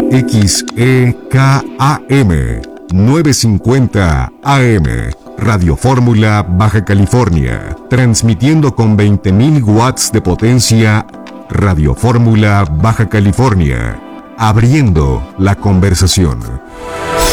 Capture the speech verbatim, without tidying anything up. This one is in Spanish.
X E K A M novecientos cincuenta A M, Radio Fórmula Baja California, transmitiendo con veinte mil watts de potencia. Radio Fórmula Baja California, abriendo la conversación.